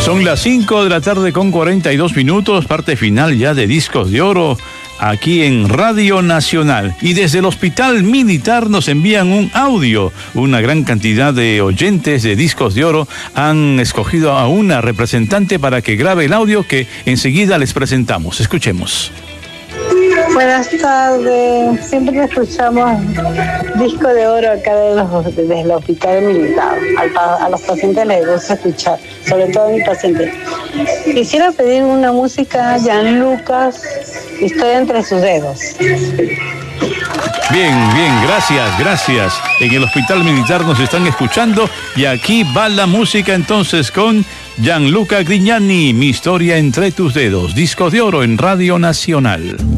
Son las 5 de la tarde con 42 minutos, parte final ya de Discos de Oro, aquí en Radio Nacional. Y desde el Hospital Militar nos envían un audio. Una gran cantidad de oyentes de Discos de Oro han escogido a una representante para que grabe el audio que enseguida les presentamos. Escuchemos. Buenas tardes, siempre escuchamos Disco de Oro acá desde el Hospital Militar. A los pacientes les gusta escuchar, sobre todo a mi paciente. Quisiera pedir una música Jan Lucas, Estoy entre sus dedos. Bien, gracias. En el Hospital Militar nos están escuchando y aquí va la música entonces con Gianluca Grignani, Mi historia entre tus dedos, Disco de Oro en Radio Nacional.